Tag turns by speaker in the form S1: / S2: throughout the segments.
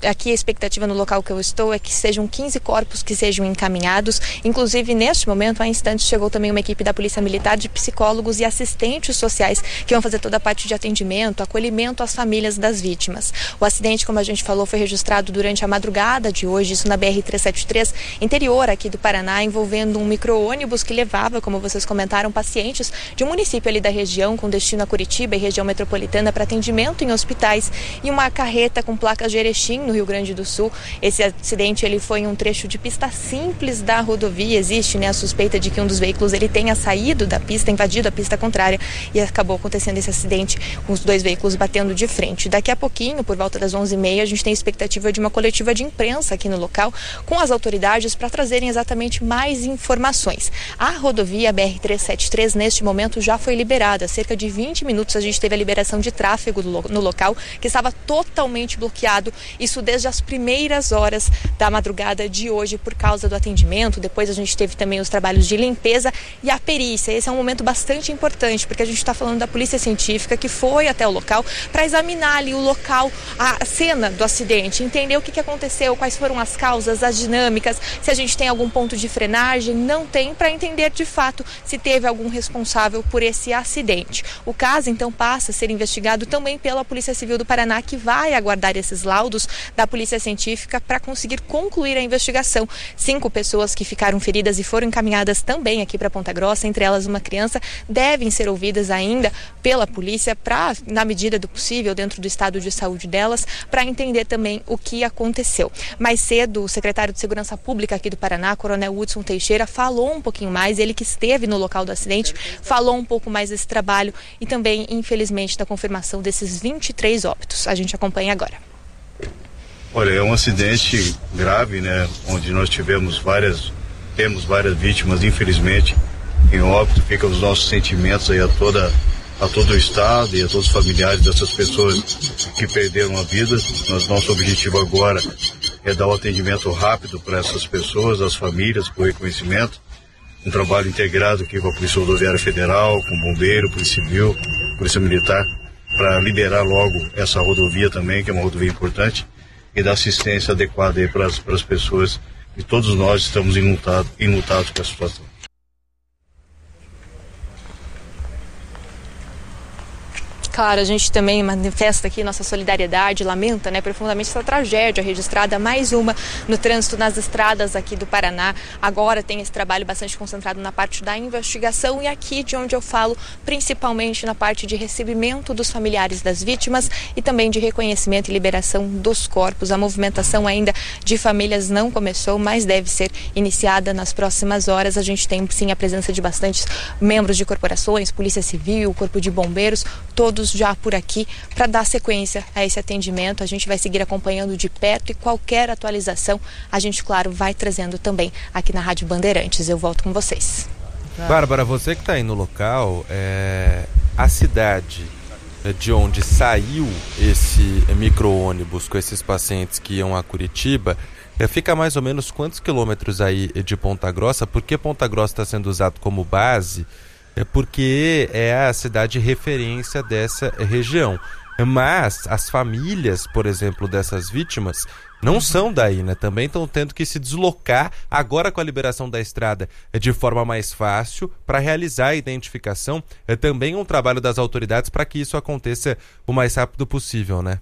S1: aqui a expectativa no local que eu estou é que sejam 15 corpos que sejam encaminhados. Inclusive, neste momento, há instantes, chegou também uma equipe da Polícia Militar de psicólogos e assistentes sociais que vão fazer toda a parte de atendimento, acolhimento às famílias das vítimas. O acidente, como a gente falou, foi registrado durante a madrugada de hoje, isso na BR-373, interior aqui do Paraná, envolvendo um micro-ônibus que levava, como vocês comentaram, pacientes de um município ali da região, com destino a Curitiba e região metropolitana, para atendimento em hospitais, e uma carreta com placas de Erechim, no Rio Grande do Sul. Esse acidente ele foi em um trecho de pista simples da rodovia. Existe, né, a suspeita de que um dos veículos ele tenha saído da pista, invadido a pista contrária, e acabou acontecendo esse acidente com os dois veículos batendo de frente. Daqui a pouquinho, por volta das 11h30, a gente tem expectativa de uma coletiva de imprensa aqui no local com as autoridades para trazerem exatamente mais informações. A rodovia BR-373 neste momento já foi liberada. Há cerca de 20 minutos a gente teve a liberação de tráfego no local, que estava totalmente bloqueado, isso desde as primeiras horas da madrugada de hoje por causa do atendimento. Depois a gente teve também os trabalhos de limpeza e a perícia. Esse é um momento bastante importante, porque a gente está falando da polícia científica que foi até o local para examinar ali o local, a cena do acidente, entender o que aconteceu, quais foram as causas, as dinâmicas, se a gente tem algum ponto de frenagem. Não tem, para entender de fato se teve algum responsável por esse acidente. O caso então passa a ser investigado também pela Polícia Civil do Paraná, que vai aguardar esses laudos da Polícia Científica para conseguir concluir a investigação. 5 pessoas que ficaram feridas e foram encaminhadas também aqui para Ponta Grossa, entre elas uma criança, devem ser ouvidas ainda pela polícia para, na medida do possível, dentro do estado de saúde delas, para entender também o que aconteceu. Mais cedo, o secretário de Segurança Pública aqui do Paraná, Coronel Hudson Teixeira, falou um pouquinho mais, ele que esteve no local do acidente, falou um pouco mais desse trabalho e também, infelizmente, da confirmação desses 23 óbitos. A gente acompanha agora.
S2: Olha, é um acidente grave, né? Onde nós temos várias vítimas, infelizmente, em óbito. Ficam os nossos sentimentos aí a todo o estado e a todos os familiares dessas pessoas que perderam a vida. Nosso objetivo agora é dar o atendimento rápido para essas pessoas, as famílias, com reconhecimento. Um trabalho integrado aqui com a Polícia Rodoviária Federal, com o Bombeiro, Polícia Civil, Polícia Militar, para liberar logo essa rodovia também, que é uma rodovia importante, e dar assistência adequada aí para as pessoas. E todos nós estamos enlutados com a situação.
S1: Claro, a gente também manifesta aqui nossa solidariedade, lamenta, né, profundamente essa tragédia registrada, mais uma no trânsito nas estradas aqui do Paraná. Agora tem esse trabalho bastante concentrado na parte da investigação e aqui de onde eu falo, principalmente na parte de recebimento dos familiares das vítimas e também de reconhecimento e liberação dos corpos. A movimentação ainda de famílias não começou, mas deve ser iniciada nas próximas horas. A gente tem sim a presença de bastantes membros de corporações, Polícia Civil, Corpo de Bombeiros, todos já por aqui para dar sequência a esse atendimento. A gente vai seguir acompanhando de perto e qualquer atualização a gente, claro, vai trazendo também aqui na Rádio Bandeirantes. Eu volto com vocês.
S3: Bárbara, você que está aí no local, a cidade de onde saiu esse micro-ônibus com esses pacientes que iam a Curitiba, fica mais ou menos quantos quilômetros aí de Ponta Grossa? Por que Ponta Grossa está sendo usado como base? Porque é a cidade referência dessa região. Mas as famílias, por exemplo, dessas vítimas não são daí, né? Também estão tendo que se deslocar agora com a liberação da estrada de forma mais fácil para realizar a identificação. É também um trabalho das autoridades para que isso aconteça o mais rápido possível, né?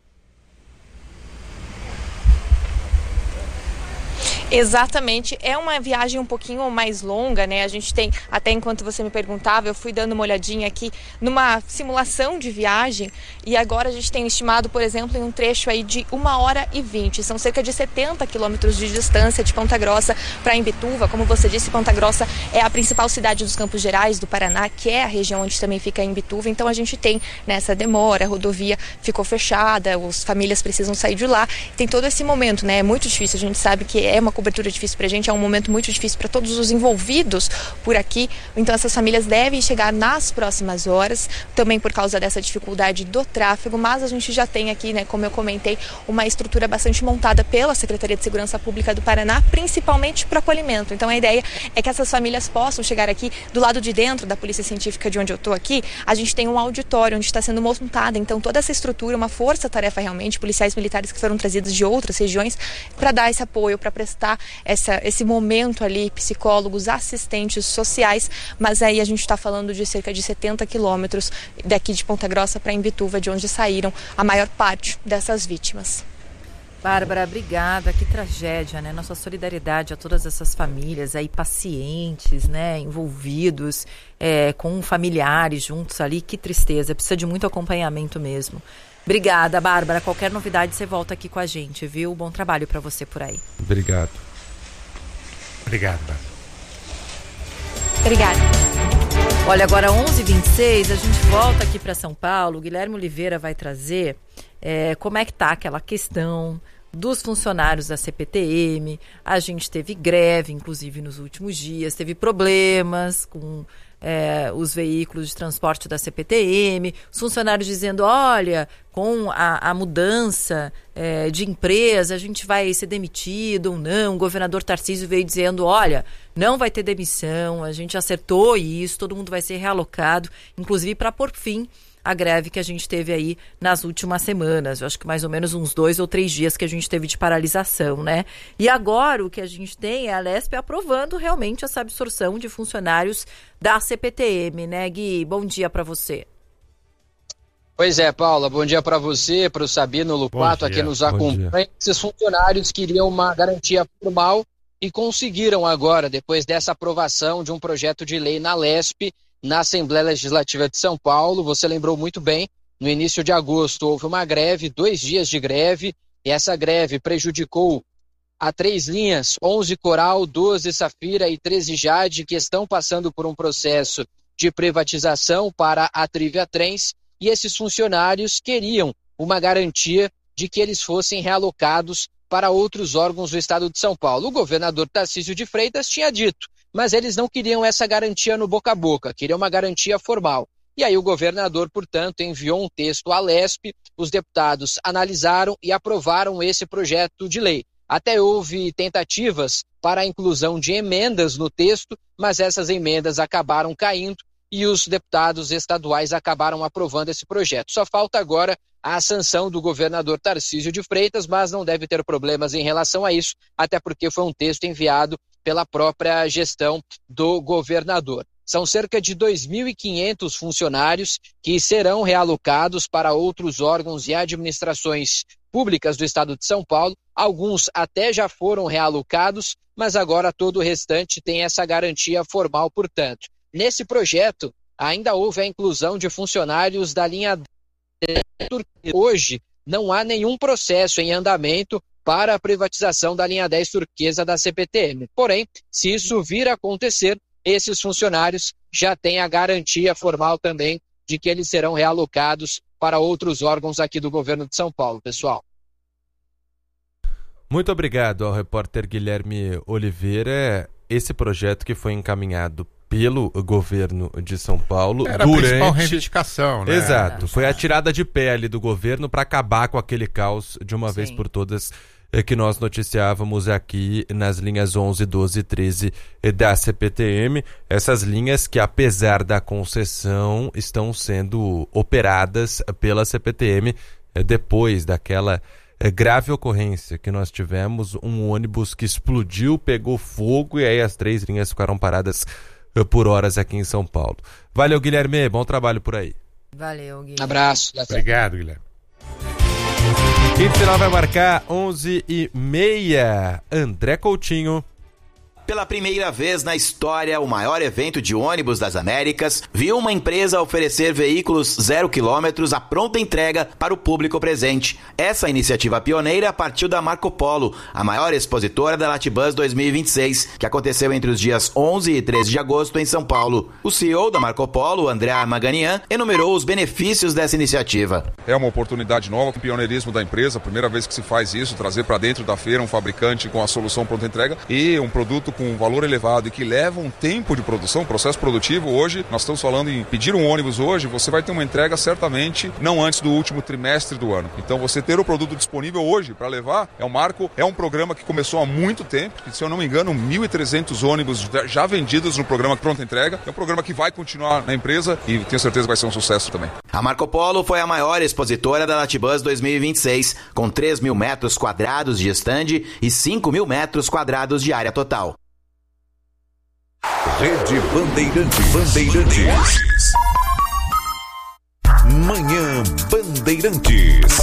S1: Exatamente, é uma viagem um pouquinho mais longa, né? A gente tem, até enquanto você me perguntava, eu fui dando uma olhadinha aqui numa simulação de viagem e agora a gente tem estimado, por exemplo, em um trecho aí de 1h20, são cerca de 70 quilômetros de distância de Ponta Grossa para Imbituva. Como você disse, Ponta Grossa é a principal cidade dos Campos Gerais do Paraná, que é a região onde também fica Imbituva, então a gente tem nessa demora, a rodovia ficou fechada, as famílias precisam sair de lá, tem todo esse momento, né? É muito difícil, a gente sabe que é uma cobertura difícil pra gente, é um momento muito difícil para todos os envolvidos por aqui. Então essas famílias devem chegar nas próximas horas, também por causa dessa dificuldade do tráfego, mas a gente já tem aqui, né, como eu comentei, uma estrutura bastante montada pela Secretaria de Segurança Pública do Paraná, principalmente para acolhimento. Então a ideia é que essas famílias possam chegar aqui do lado de dentro da Polícia Científica, de onde eu estou aqui. A gente tem um auditório onde está sendo montada, então toda essa estrutura, uma força-tarefa realmente, policiais militares que foram trazidos de outras regiões para dar esse apoio, para prestar esse momento ali, psicólogos, assistentes sociais, mas aí a gente está falando de cerca de 70 quilômetros daqui de Ponta Grossa para Imbituva, de onde saíram a maior parte dessas vítimas.
S4: Bárbara, obrigada, que tragédia, né? Nossa solidariedade a todas essas famílias aí, pacientes, né? Envolvidos, com familiares juntos ali, que tristeza, precisa de muito acompanhamento mesmo. Obrigada, Bárbara, qualquer novidade você volta aqui com a gente, viu? Bom trabalho para você por aí.
S3: Obrigado.
S5: Obrigado, Bárbara.
S1: Obrigada.
S4: Olha, agora 11h26, a gente volta aqui para São Paulo. O Guilherme Oliveira vai trazer como é que está aquela questão dos funcionários da CPTM. A gente teve greve, inclusive, nos últimos dias, teve problemas com os veículos de transporte da CPTM, os funcionários dizendo, olha, com a mudança de empresa, a gente vai ser demitido ou não. O governador Tarcísio veio dizendo, olha, não vai ter demissão, a gente acertou isso, todo mundo vai ser realocado, inclusive para pôr fim a greve que a gente teve aí nas últimas semanas. Eu acho que mais ou menos uns 2 ou 3 dias que a gente teve de paralisação, né? E agora o que a gente tem é a Lespe aprovando realmente essa absorção de funcionários da CPTM, né, Gui? Bom dia para você.
S6: Pois é, Paula, bom dia para você, para o Sabino Lupato, aqui nos acompanha. Esses funcionários queriam uma garantia formal e conseguiram agora, depois dessa aprovação de um projeto de lei na Lespe, na Assembleia Legislativa de São Paulo. Você lembrou muito bem, no início de agosto houve uma greve, 2 dias de greve, e essa greve prejudicou a 3 linhas, 11 Coral, 12 Safira e 13 Jade, que estão passando por um processo de privatização para a Trivia Trens, e esses funcionários queriam uma garantia de que eles fossem realocados para outros órgãos do estado de São Paulo. O governador Tarcísio de Freitas tinha dito, mas eles não queriam essa garantia no boca a boca, queriam uma garantia formal. E aí o governador, portanto, enviou um texto à Lespe, os deputados analisaram e aprovaram esse projeto de lei. Até houve tentativas para a inclusão de emendas no texto, mas essas emendas acabaram caindo e os deputados estaduais acabaram aprovando esse projeto. Só falta agora a sanção do governador Tarcísio de Freitas, mas não deve ter problemas em relação a isso, até porque foi um texto enviado pela própria gestão do governador. São cerca de 2.500 funcionários que serão realocados para outros órgãos e administrações públicas do estado de São Paulo. Alguns até já foram realocados, mas agora todo o restante tem essa garantia formal, portanto. Nesse projeto, ainda houve a inclusão de funcionários da linha 10. Hoje, não há nenhum processo em andamento para a privatização da linha 10 turquesa da CPTM. Porém, se isso vir a acontecer, esses funcionários já têm a garantia formal também de que eles serão realocados para outros órgãos aqui do governo de São Paulo, pessoal.
S3: Muito obrigado ao repórter Guilherme Oliveira. Esse projeto que foi encaminhado pelo governo de São Paulo
S5: era a principal reivindicação, né?
S3: Exato, foi a tirada de pele do governo para acabar com aquele caos de uma vez por todas que nós noticiávamos aqui nas linhas 11, 12 e 13 da CPTM. Essas linhas que, apesar da concessão, estão sendo operadas pela CPTM depois daquela grave ocorrência que nós tivemos, um ônibus que explodiu, pegou fogo e aí as 3 linhas ficaram paradas por horas aqui em São Paulo. Valeu, Guilherme, bom trabalho por aí.
S4: Valeu, Guilherme.
S6: Abraço.
S5: Obrigado, Guilherme.
S3: Quinto final vai marcar 11h30. André Coutinho.
S7: Pela primeira vez na história, o maior evento de ônibus das Américas viu uma empresa oferecer veículos 0 km à pronta entrega para o público presente. Essa iniciativa pioneira partiu da Marco Polo, a maior expositora da Latibus 2026, que aconteceu entre os dias 11 e 13 de agosto em São Paulo. O CEO da Marco Polo, André Armaganian, enumerou os benefícios dessa iniciativa.
S8: É uma oportunidade nova, com o pioneirismo da empresa, primeira vez que se faz isso, trazer para dentro da feira um fabricante com a solução pronta entrega e um produto com um valor elevado e que leva um tempo de produção, processo produtivo. Hoje, nós estamos falando em pedir um ônibus hoje, você vai ter uma entrega certamente não antes do último trimestre do ano. Então, você ter o produto disponível hoje para levar é um marco, é um programa que começou há muito tempo, que, se eu não me engano, 1.300 ônibus já vendidos no programa pronta entrega. É um programa que vai continuar na empresa e tenho certeza que vai ser um sucesso também.
S7: A Marco Polo foi a maior expositora da Latibus 2026, com 3.000 metros quadrados de estande e 5.000 metros quadrados de área total.
S9: Rede Bandeirantes. Manhã Bandeirantes.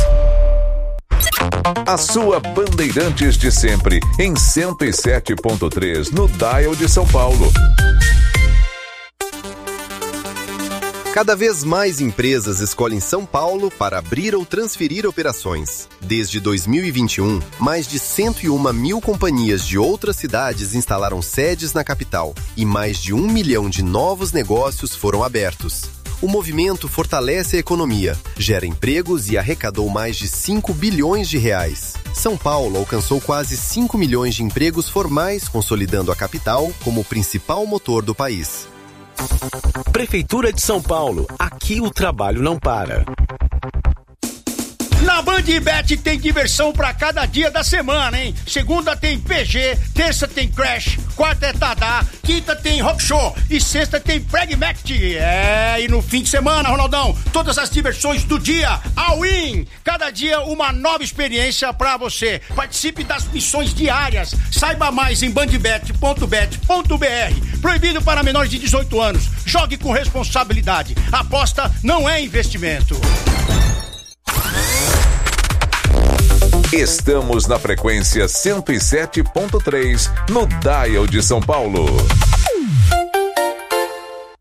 S9: A sua Bandeirantes de sempre, em 107.3, no Dial de São Paulo.
S10: Cada vez mais empresas escolhem São Paulo para abrir ou transferir operações. Desde 2021, mais de 101 mil companhias de outras cidades instalaram sedes na capital e mais de 1 milhão de novos negócios foram abertos. O movimento fortalece a economia, gera empregos e arrecadou mais de 5 bilhões de reais. São Paulo alcançou quase 5 milhões de empregos formais, consolidando a capital como o principal motor do país.
S11: Prefeitura de São Paulo, aqui o trabalho não para.
S12: Na BandBet tem diversão pra cada dia da semana, hein? Segunda tem PG, terça tem Crash, quarta é Tadá, quinta tem Rock Show e sexta tem Pragmatic. E no fim de semana, Ronaldão, todas as diversões do dia, all-in. Cada dia uma nova experiência pra você. Participe das missões diárias. Saiba mais em bandbet.bet.br. Proibido para menores de 18 anos. Jogue com responsabilidade. Aposta não é investimento.
S9: Estamos na frequência 107.3, no Dial de São Paulo.